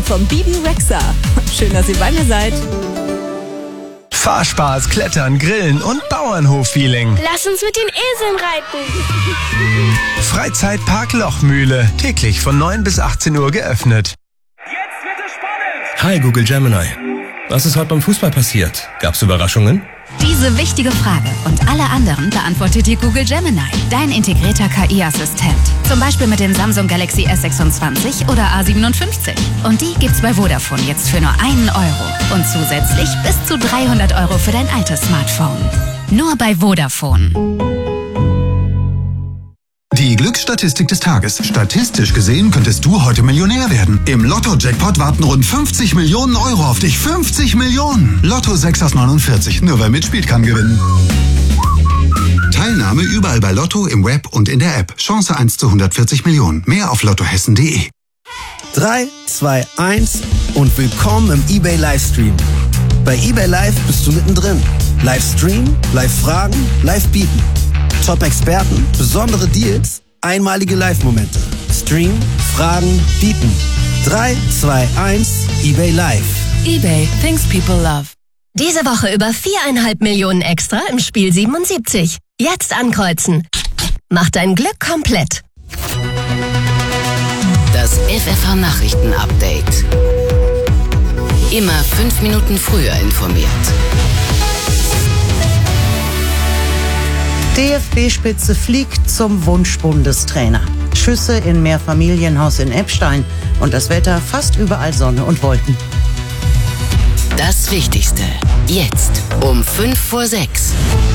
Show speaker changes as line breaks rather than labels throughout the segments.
von Bibi Rexha. Schön, dass ihr bei mir seid.
Fahrspaß, Klettern, Grillen und Bauernhof-Feeling.
Lass uns mit den Eseln reiten.
Freizeitpark Lochmühle. Täglich von 9 bis 18 Uhr geöffnet.
Jetzt wird es spannend.
Hi Google Gemini. Was ist heute beim Fußball passiert? Gab's Überraschungen?
Diese wichtige Frage und alle anderen beantwortet dir Google Gemini, dein integrierter KI-Assistent. Zum Beispiel mit dem Samsung Galaxy S26 oder A57. Und die gibt's bei Vodafone jetzt für nur €1. Und zusätzlich bis zu 300 € für dein altes Smartphone. Nur bei Vodafone.
Die Glücksstatistik des Tages. Statistisch gesehen könntest du heute Millionär werden. Im Lotto-Jackpot warten rund 50 Millionen € auf dich. 50 Millionen! Lotto 6 aus 49. Nur wer mitspielt, kann gewinnen. Teilnahme überall bei Lotto, im Web und in der App. Chance 1 zu 140 Millionen. Mehr auf lottohessen.de.
3, 2, 1 und willkommen im eBay Livestream. Bei eBay Live bist du mittendrin. Livestream, Live-Fragen, Live-Bieten. Top-Experten, besondere Deals, einmalige Live-Momente. Stream, Fragen, bieten. 3, 2, 1, eBay Live.
eBay, things people love.
Diese Woche über 4,5 Millionen extra im Spiel 77. Jetzt ankreuzen. Mach dein Glück komplett.
Das FFH-Nachrichten-Update. Immer 5 Minuten früher informiert.
DFB-Spitze fliegt zum Wunschbundestrainer. Schüsse in Mehrfamilienhaus in Eppstein und das Wetter fast überall Sonne und Wolken.
Das Wichtigste. Jetzt um 5:06.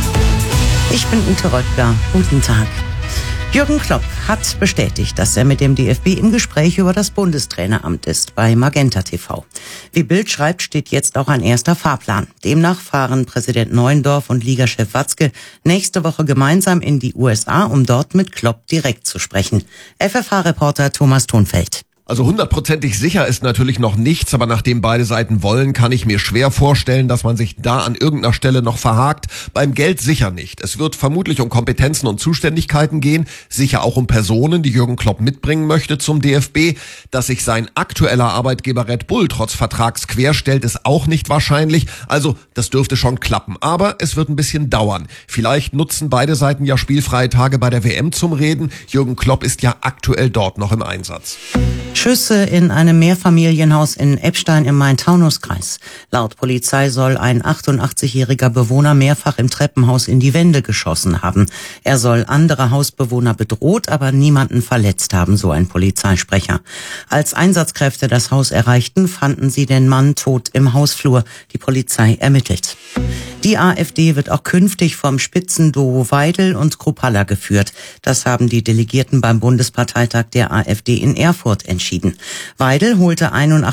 Ich bin Ute Röttger. Guten Tag. Jürgen Klopp hat bestätigt, dass er mit dem DFB im Gespräch über das Bundestraineramt ist bei Magenta TV. Wie Bild schreibt, steht jetzt auch ein erster Fahrplan. Demnach fahren Präsident Neuendorf und Ligachef Watzke nächste Woche gemeinsam in die USA, um dort mit Klopp direkt zu sprechen. FFH-Reporter Thomas Thunfeld.
Also 100%ig sicher ist natürlich noch nichts, aber nachdem beide Seiten wollen, kann ich mir schwer vorstellen, dass man sich da an irgendeiner Stelle noch verhakt. Beim Geld sicher nicht. Es wird vermutlich um Kompetenzen und Zuständigkeiten gehen, sicher auch um Personen, die Jürgen Klopp mitbringen möchte zum DFB. Dass sich sein aktueller Arbeitgeber Red Bull trotz Vertrags querstellt, ist auch nicht wahrscheinlich. Also das dürfte schon klappen, aber es wird ein bisschen dauern. Vielleicht nutzen beide Seiten ja spielfreie Tage bei der WM zum Reden. Jürgen Klopp ist ja aktuell dort noch im Einsatz.
Schüsse in einem Mehrfamilienhaus in Eppstein im Main-Taunus-Kreis. Laut Polizei soll ein 88-jähriger Bewohner mehrfach im Treppenhaus in die Wände geschossen haben. Er soll andere Hausbewohner bedroht, aber niemanden verletzt haben, so ein Polizeisprecher. Als Einsatzkräfte das Haus erreichten, fanden sie den Mann tot im Hausflur. Die Polizei ermittelt. Die AfD wird auch künftig vom Spitzenduo Weidel und Kruppalla geführt. Das haben die Delegierten beim Bundesparteitag der AfD in Erfurt entschieden. Weidel holte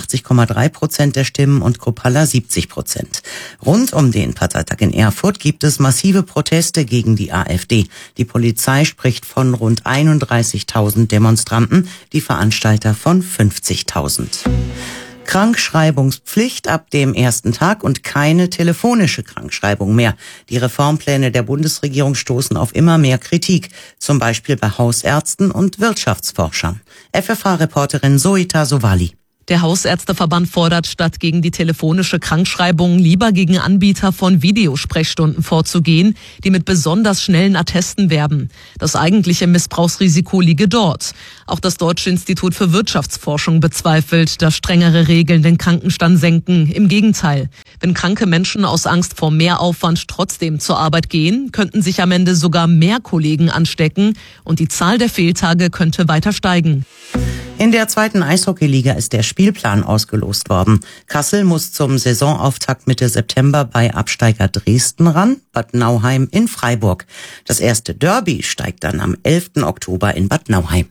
81,3% der Stimmen und Kruppalla 70%. Rund um den Parteitag in Erfurt gibt es massive Proteste gegen die AfD. Die Polizei spricht von rund 31.000 Demonstranten, die Veranstalter von 50.000. Krankschreibungspflicht ab dem ersten Tag und keine telefonische Krankschreibung mehr. Die Reformpläne der Bundesregierung stoßen auf immer mehr Kritik, zum Beispiel bei Hausärzten und Wirtschaftsforschern. FFH-Reporterin Zoita Sowali.
Der Hausärzteverband fordert, statt gegen die telefonische Krankschreibung lieber gegen Anbieter von Videosprechstunden vorzugehen, die mit besonders schnellen Attesten werben. Das eigentliche Missbrauchsrisiko liege dort. Auch das Deutsche Institut für Wirtschaftsforschung bezweifelt, dass strengere Regeln den Krankenstand senken. Im Gegenteil. Wenn kranke Menschen aus Angst vor Mehraufwand trotzdem zur Arbeit gehen, könnten sich am Ende sogar mehr Kollegen anstecken und die Zahl der Fehltage könnte weiter steigen.
In der zweiten Eishockeyliga ist der Spielplan ausgelost worden. Kassel muss zum Saisonauftakt Mitte September bei Absteiger Dresden ran, Bad Nauheim in Freiburg. Das erste Derby steigt dann am 11. Oktober in Bad Nauheim.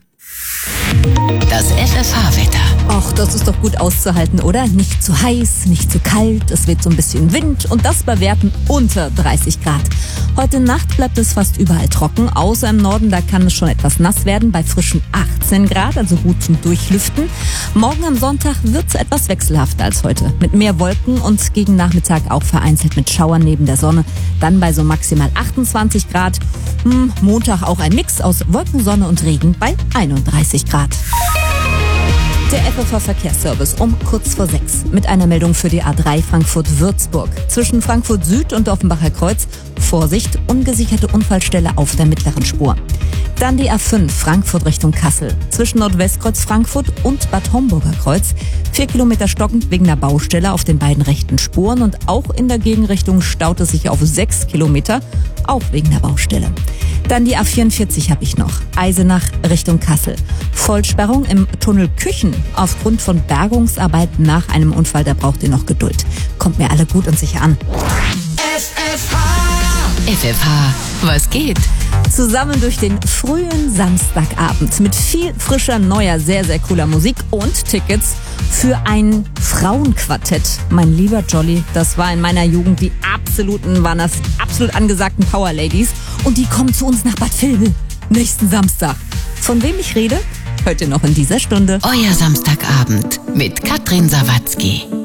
Das FFH-Wetter.
Ach, das ist doch gut auszuhalten, oder? Nicht zu heiß, nicht zu kalt, es weht so ein bisschen Wind und das bei Werten unter 30 Grad. Heute Nacht bleibt es fast überall trocken, außer im Norden, da kann es schon etwas nass werden, bei frischen 18 Grad, also gut zum Durchlüften. Morgen am Sonntag wird es etwas wechselhafter als heute, mit mehr Wolken und gegen Nachmittag auch vereinzelt mit Schauern neben der Sonne, dann bei so maximal 28 Grad. Montag auch ein Mix aus Wolken, Sonne und Regen bei 31 Grad. Der FFH-Verkehrsservice um kurz vor 6 mit einer Meldung für die A3 Frankfurt-Würzburg. Zwischen Frankfurt Süd und Offenbacher Kreuz, Vorsicht, ungesicherte Unfallstelle auf der mittleren Spur. Dann die A5 Frankfurt Richtung Kassel. Zwischen Nordwestkreuz Frankfurt und Bad Homburger Kreuz. 4 Kilometer stockend wegen der Baustelle auf den beiden rechten Spuren und auch in der Gegenrichtung staut es sich auf 6 Kilometer, auch wegen der Baustelle. Dann die A44 habe ich noch. Eisenach Richtung Kassel. Vollsperrung im Tunnel Küchen aufgrund von Bergungsarbeiten nach einem Unfall. Da braucht ihr noch Geduld. Kommt mir alle gut und sicher an.
FFH, was geht?
Zusammen durch den frühen Samstagabend mit viel frischer, neuer, sehr, sehr cooler Musik und Tickets für ein Frauenquartett. Mein lieber Jolly, das war in meiner Jugend waren das absolut angesagten Power Ladies. Und die kommen zu uns nach Bad Vilbel nächsten Samstag. Von wem ich rede? Hört ihr noch in dieser Stunde.
Euer Samstagabend mit Katrin Sawatzki.